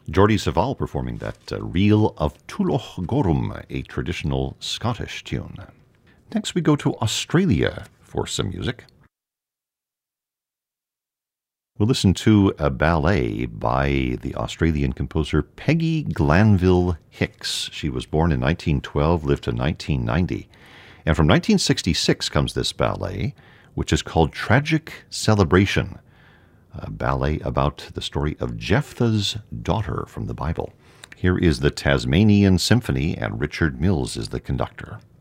Geordie Saval performing that Reel of Tulloch Gorum, a traditional Scottish tune. Next we go to Australia for some music. We'll listen to a ballet by the Australian composer Peggy Glanville Hicks. She was born in 1912, lived to 1990. And from 1966 comes this ballet, which is called Tragic Celebration, a ballet about the story of Jephthah's daughter from the Bible. Here is the Tasmanian Symphony, and Richard Mills is the conductor.